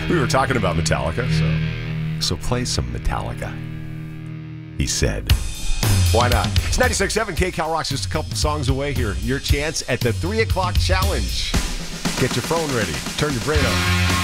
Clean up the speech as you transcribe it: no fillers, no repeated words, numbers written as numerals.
We were talking about Metallica, so play some Metallica. He said. Why not? It's 96.7 KCal Rocks, just a couple songs away here. Your chance at the 3 o'clock challenge. Get your phone ready. Turn your brain on.